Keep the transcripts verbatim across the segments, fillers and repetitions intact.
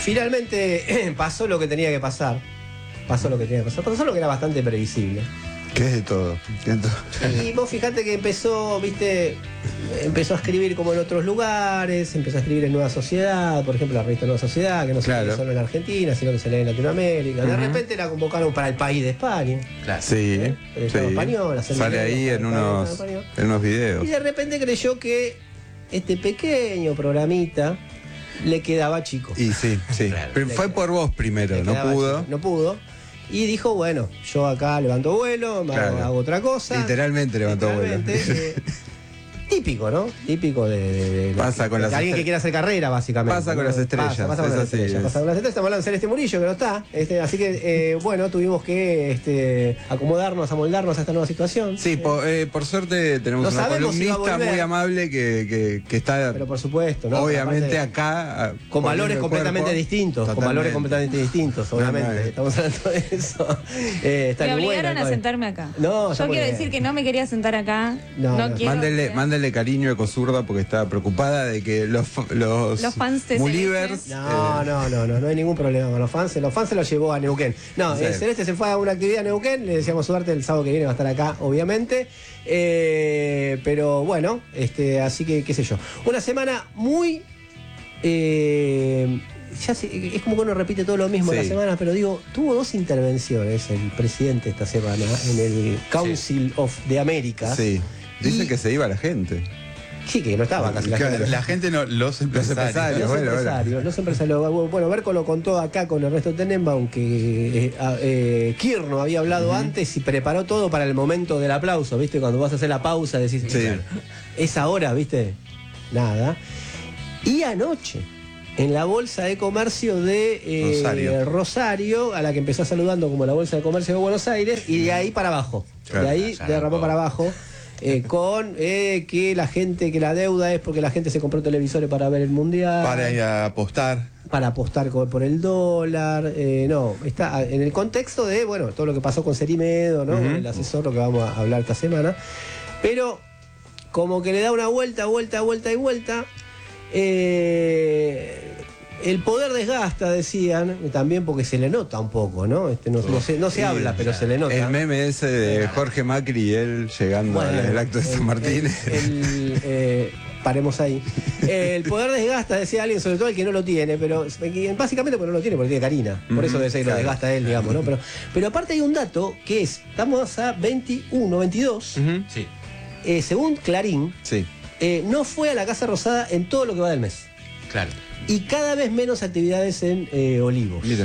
finalmente pasó lo que tenía que pasar. Pasó lo que tenía que pasar. Pasó lo que era bastante previsible. ¿Qué es de todo? Y vos fijate que empezó, viste, empezó a escribir como en otros lugares, empezó a escribir en Nueva Sociedad, por ejemplo, la revista Nueva Sociedad, que no se claro. lee solo en Argentina, sino que se lee en Latinoamérica. De uh-huh. repente la convocaron para El País de España. Claro. Sí, ¿eh? El sí. español, sale ahí en unos, en unos videos. Y de repente creyó que este pequeño programita le quedaba chico. Y sí, sí. Claro. Pero fue por vos primero, no pudo. Chico, no pudo. Y dijo, bueno, yo acá levanto vuelo, claro. hago otra cosa. Literalmente levantó Literalmente, vuelo. Eh, típico, ¿no? Típico de, de, de, pasa de, con de las alguien que quiere hacer carrera, básicamente. Pasa con ¿no? las estrellas. Pasa, pasa con las así, estrellas. es. Pasa con las estrellas. Estamos hablando de Celeste Murillo, que no está. Este, así que, eh, bueno, tuvimos que este, acomodarnos, amoldarnos a esta nueva situación. Sí, eh. por, eh, por suerte tenemos no una columnista muy amable que, que, que está. Pero por supuesto, ¿no? Obviamente acá. Con valores completamente cuerpo. distintos. Totalmente. Con valores completamente distintos, obviamente. No, no, Estamos hablando de eso. Eh, está me obligaron buena, a sentarme acá. No, yo quiero bien. decir que no me quería sentar acá. No, no, no. quiero. Mándele, mándele cariño a Cosurda porque estaba preocupada de que los, los, los fans de Mulivers. Celeste. No, eh, no, no, no, no hay ningún problema con los fans. Los fans se los llevó a Neuquén. No, sí. eh, Celeste se fue a una actividad a Neuquén. Le decíamos suerte el sábado que viene va a estar acá, obviamente. Eh, pero bueno, este, así que qué sé yo. Una semana muy. Eh, ya sé, es como que uno repite todo lo mismo sí. en la semana, pero digo, tuvo dos intervenciones el presidente esta semana en el Council sí. of the Americas. Sí. Dice y, que se iba la gente. Sí, que no estaba casi la gente. La gente no, los empresarios. Los empresarios, los, bueno, empresarios bueno. los empresarios. Bueno, Berco lo contó acá con Ernesto Tenenbaum, que eh, eh, Kirno había hablado uh-huh. antes y preparó todo para el momento del aplauso, ¿viste? Cuando vas a hacer la pausa decís, sí. es ahora, ¿viste? Nada. Y anoche, en la Bolsa de Comercio de eh, Rosario. Rosario, a la que empezó saludando como la Bolsa de Comercio de Buenos Aires, y de ahí para abajo. Claro, de ahí derramó para abajo. Eh, con eh, que la gente, que la deuda es porque la gente se compró televisores para ver el mundial. Para ir a apostar. Para apostar por el dólar. Eh, no, está en el contexto de, bueno, todo lo que pasó con Cerimedo, ¿no? Uh-huh. El asesor, lo que vamos a hablar esta semana. Pero como que le da una vuelta, vuelta, vuelta y vuelta. Eh, el poder desgasta, decían, también porque se le nota un poco, ¿no? Este, no, no, se, no se sí, habla, pero se le nota. El meme ese de Jorge Macri y él llegando bueno, al acto de San Martín. El, el, eh, paremos ahí. El poder desgasta, decía alguien, sobre todo el que no lo tiene, pero básicamente porque no lo tiene, porque tiene Karina. Por eso debe ser que claro. lo desgasta él, digamos, ¿no? Pero, pero aparte hay un dato que es, estamos a veintiuno, veintidós, uh-huh. sí. eh, según Clarín, sí. eh, no fue a la Casa Rosada en todo lo que va del mes. Claro. Y cada vez menos actividades en eh, Olivos. Mira.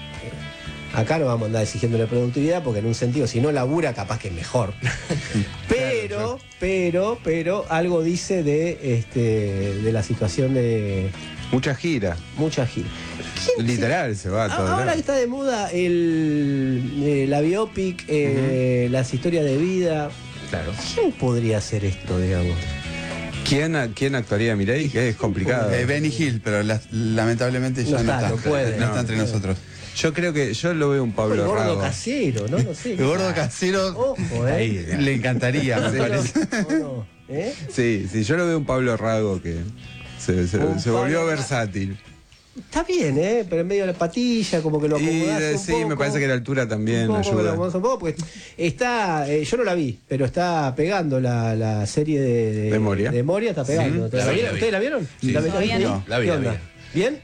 Uh-huh. Acá no vamos a andar exigiéndole productividad porque en un sentido, si no labura, capaz que es mejor. pero, claro, pero, pero, algo dice de, este, de la situación de... Mucha gira. Mucha gira. Literal se, se va todo. Ahora que está de moda el, eh, la biopic, eh, uh-huh. las historias de vida. Claro. ¿Quién podría hacer esto, digamos? ¿Quién, ¿Quién actuaría Mireille? Que es complicado. Eh, Benny Hill, pero la, lamentablemente ya no, no está, está, no, puede, no está entre no nosotros. Yo creo que yo lo veo un Pablo el gordo Rago. Casero, ¿no? No sé. El gordo Casero. Ojo, ¿eh? Ahí, le encantaría, me parece. No, ¿eh? Sí, sí, yo lo veo un Pablo Rago que se, se, se volvió Pablo... versátil. Está bien, ¿eh? Pero en medio de la patilla, como que lo acomodás un sí, poco. me parece que la altura también un poco, ayuda. Lo un poco porque está, eh, yo no la vi, pero está pegando la, la serie de, de, de Moria. De Moria está pegando. Sí, ¿La la vi, ¿Ustedes la vi. la vieron? Sí. ¿La Todavía no. no. La vi, ¿Qué la onda? vi. ¿Bien?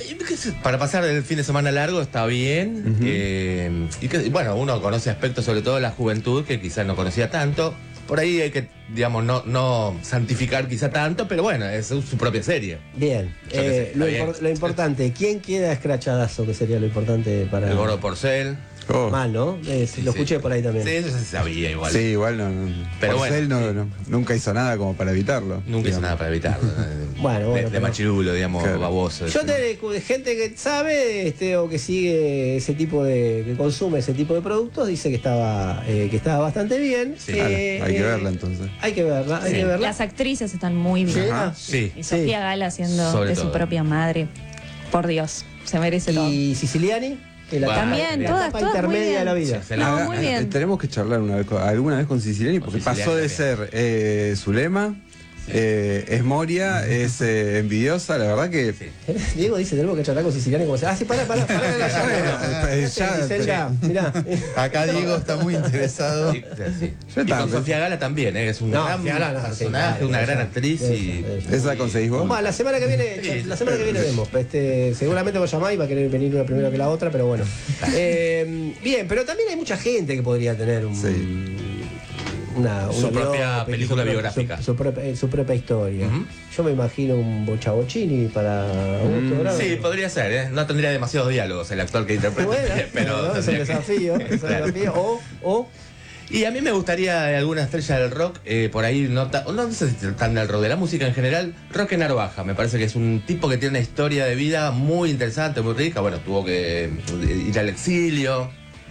Para pasar el fin de semana largo está bien. Uh-huh. eh, y que, bueno, uno conoce aspectos, sobre todo de la juventud, que quizás no conocía tanto. Por ahí hay que, digamos, no, no santificar quizá tanto, pero bueno, es su propia serie. Bien. Eh, lo, bien. Impor- lo importante, ¿quién queda escrachadazo? Que sería lo importante para... El gordo Porcel. Oh. Mal, ¿no? Eh, sí, lo sí. escuché por ahí también. Sí, eso se sabía igual. Sí, igual no. no. Pero Porcel bueno, no, no, nunca hizo nada como para evitarlo. Nunca digamos. hizo nada para evitarlo. bueno, bueno. De, de machirulo, digamos, claro. baboso. Yo te, gente que sabe este, o que sigue ese tipo de. que consume ese tipo de productos, dice que estaba, eh, que estaba bastante bien. Sí. Eh, hay que eh, verla entonces. Hay que verla, hay sí. que verla. Las actrices están muy bien. Sí. Y Sofía sí. Gala haciendo Sobre de todo. su propia madre. Por Dios, se merece todo. ¿Y Siciliani? Que la bueno, también, la todas, etapa todas intermedia muy bien. de la vida. Sí, no, muy bien. Tenemos que charlar una vez, alguna vez con Siciliani, porque Siciliani pasó de ser eh, Zulema Eh, es Moria, es eh, envidiosa, la verdad que... Sí. Diego dice, tenemos que charlar con siciliano como se. Ah, sí, pará, pará, pará, pará, pará. Eh, ya- Griselda, mirá. Acá Diego está muy interesado. Sí, sí. Ya Y está. con Sofía Gala también, ¿eh? Es un No, gran Sofía Gala, no, sí, personaje, claro, una gran eso, actriz y... eso, eso. ¿Esa la conseguís vos? Bueno, la semana que viene, Sí. la semana que viene vemos. Este, seguramente vos llamás y va a querer venir una primero que la otra, pero bueno. Eh, bien, pero también hay mucha gente que podría tener un, Sí. una, Su una propia biopic, película su, pro- biográfica. Su, su propia, eh, su propia historia. Ujú. Yo me imagino un Bochabochini para Augusto Bravo. Sí, podría ser, ¿eh? No tendría demasiados diálogos el actor que interpreta. Bueno, pero ¿no? Es el tendría que- desafío, es el Claro. desafío. O, o Y a mí me gustaría eh, alguna estrella del rock, eh, por ahí, no, ta- no sé si tan del rock, de la música en general, Roque Narvaja. Me parece que es un tipo que tiene una historia de vida muy interesante, muy rica. Bueno, tuvo que eh, ir al exilio,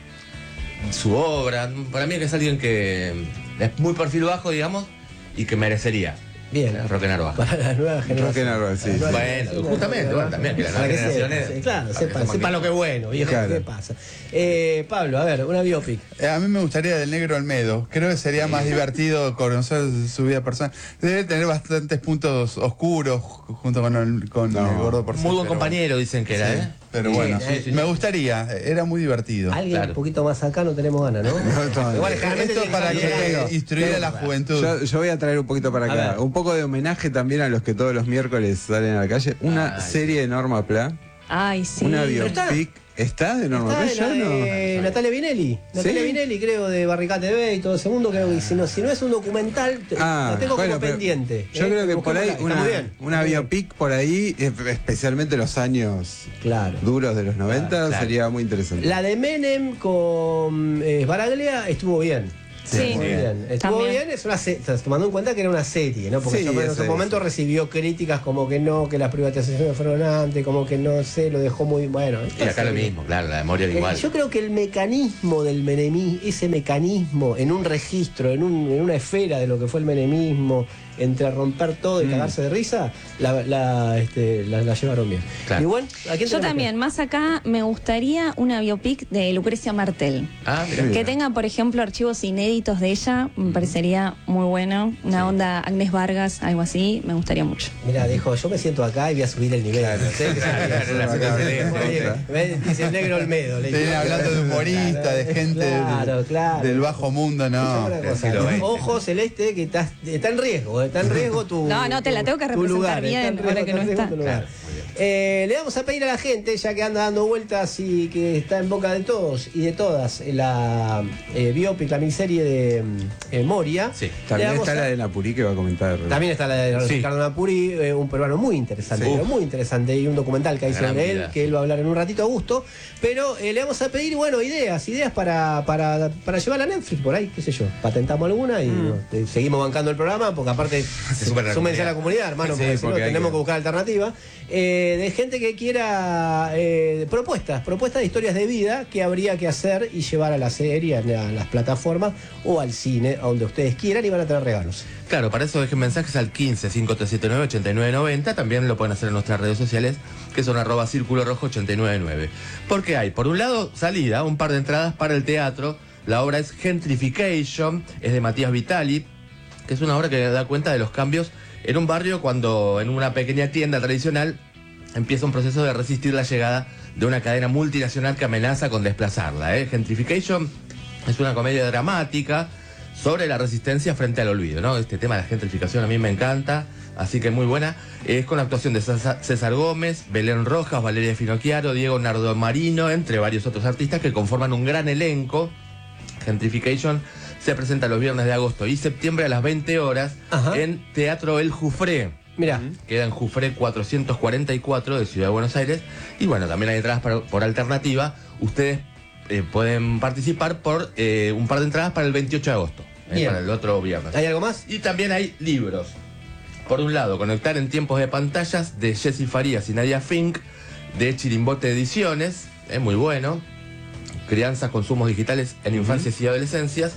su obra. Para mí que es alguien que es muy perfil bajo, digamos, y que merecería. bien. Roque Narvaja. Para las nuevas generaciones. Narvaja, sí. Las nuevas Bueno, generaciones, justamente, las bueno, también, que las para nuevas que sepan, generaciones- sí, claro, para que sepan, sepan sepan que- lo que es bueno, viejo, Claro. ¿qué pasa? Eh, Pablo, a ver, una biopic. Eh, A mí me gustaría del Negro Olmedo. Creo que sería más divertido conocer su vida personal. Debe tener bastantes puntos oscuros junto con el, con No. el gordo por Muy buen compañero, dicen que era, Sí, ¿eh? pero Bien, bueno, sí, sí, me sí. gustaría, era muy divertido. Alguien Claro. un poquito más acá no tenemos ganas, ¿no? todavía. Igual, generalmente Esto tiene para que que salir- instruir a la juventud. Yo, yo voy a traer un poquito para A acá. ver. Un poco de homenaje también a los que todos los miércoles salen a la calle. Una Ay, serie de Norma Pla. Ay, sí. Una está. biopic. ¿Está de Norma Pla? Está Yo en la no. de Natalia Vinelli. Natalia ¿Sí? Vinelli, creo, de Barricate T V y todo ese mundo. Creo que si no, si no es un documental, te- Ah, la tengo bueno, como pero pendiente. Yo ¿eh? creo que por ahí Busquémosla, una, está muy bien. una biopic por ahí, eh, especialmente los años Claro. duros de los noventa, claro. sería muy interesante. La de Menem con eh, Baraglia estuvo bien. Sí. Muy bien. Estuvo También. bien, es una se- tomando en cuenta que era una serie, ¿no? Porque Sí, yo en eso su es. momento recibió críticas como que no, que las privatizaciones fueron antes, como que no sé, lo dejó muy bueno. Y acá lo mismo, claro, la memoria Eh, igual. Yo creo que el mecanismo del menemismo, ese mecanismo en un registro, en, un- en una esfera de lo que fue el menemismo, entre romper todo y Mm. cagarse de risa, la, la, este, la- la llevaron bien. Claro. Y bueno, ¿a quién Yo tenemos también, más acá, me gustaría una biopic de Lucrecia Martel. Ah, mira. Que tenga, por ejemplo, archivos inéditos de ella, me parecería muy bueno. Una onda Agnes Vargas, algo así, me gustaría mucho. que? Mira, dijo, yo me siento acá y voy a subir el nivel. Claro. Sé que Claro, sabía. claro, la situación excelente. Oye, ve, dice el negro Olmedo. le Viene dijo. hablando de humorista, de gente Claro, del, claro. del bajo mundo, Escuchame no. una cosa, siglo veinte. Ojo, Celeste, que estás- está en riesgo, está en riesgo tu. No, no, te la tengo que tu representar lugar, bien, está en riesgo, ahora que está en no riesgo está. tu lugar. Claro, muy bien. Eh, le vamos a pedir a la gente, ya que anda dando vueltas y que está en boca de todos y de todas, la eh, biopic, la miniserie de mm, eh, Moria. Sí. Le También vamos está a- la de Napurí que va a comentar. También está la de Sí. Ricardo Napuri, eh, un peruano muy interesante, Sí. pero muy interesante, y un documental que hay Gran sobre él, vida. que él va a hablar en un ratito a gusto. Pero eh, le vamos a pedir, bueno, ideas, ideas para, para, para llevar a Netflix por ahí, qué sé yo. Patentamos alguna y bueno, eh, seguimos bancando el programa, porque aparte, Se suma la súmense a comunidad. la comunidad, hermano, Sí, porque si no porque hay tenemos que- que buscar alternativas. Eh, de gente que quiera eh, propuestas, propuestas de historias de vida que habría que hacer y llevar a la serie, a las plataformas o al cine, a donde ustedes quieran, y van a tener regalos. Claro, para eso dejen mensajes al quince, cinco tres siete nueve, ochenta y nueve noventa. También lo pueden hacer en nuestras redes sociales, que son arroba círculo rojo ochenta y nueve nueve. Porque hay, por un lado, salida, un par de entradas para el teatro. La obra es Gentrification, es de Matías Vitali, que es una obra que da cuenta de los cambios en un barrio cuando en una pequeña tienda tradicional empieza un proceso de resistir la llegada de una cadena multinacional que amenaza con desplazarla. ¿eh? Gentrification es una comedia dramática sobre la resistencia frente al olvido, ¿no? Este tema de la gentrificación a mí me encanta, así que muy buena. Es con la actuación de César César Gómez, Belén Rojas, Valeria Finocchiaro, Diego Nardo Marino, entre varios otros artistas que conforman un gran elenco. Gentrification se presenta los viernes de agosto y septiembre a las veinte horas Ajá. en Teatro El Jufré. Mira, Queda en Jufré cuatrocientos cuarenta y cuatro de Ciudad de Buenos Aires. Y bueno, también hay entradas para- por alternativa. Ustedes eh, pueden participar por eh, un par de entradas para el veintiocho de agosto, eh, Bien. para el otro viernes. ¿hay algo más? Y también hay libros. Por un lado, Conectar en tiempos de pantallas, de Jessy Farías y Nadia Fink, de Chirimbote Ediciones, es muy bueno. Crianzas, consumos digitales en infancias y adolescencias.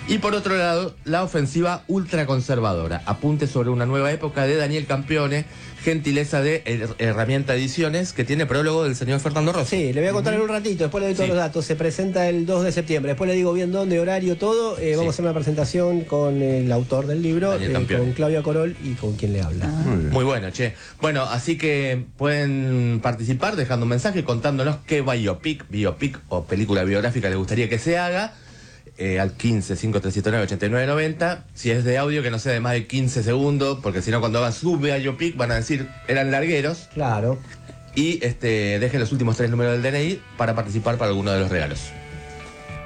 Y por otro lado, la ofensiva ultraconservadora. Apunte sobre una nueva época de Daniel Campione, gentileza de Her- Herramienta Ediciones, que tiene prólogo del señor Fernando Rossi. Sí, le voy a contar en un ratito, después le doy todos Sí. los datos. Se presenta el dos de septiembre, después le digo bien dónde, horario, todo. Eh, vamos Sí. a hacer una presentación con el autor del libro, Daniel eh, Campione. con Claudia Corol y con quien le habla. Muy bien. Muy bueno, che. Bueno, así que pueden participar dejando un mensaje contándonos qué biopic, biopic o película biográfica les gustaría que se haga. Eh, al quince, cinco tres siete nueve, ochenta y nueve noventa. Si es de audio, que no sea de más de quince segundos, porque si no, cuando hagan su biopic van a decir eran largueros. Claro. Y este dejen los últimos tres números del D N I para participar para alguno de los regalos.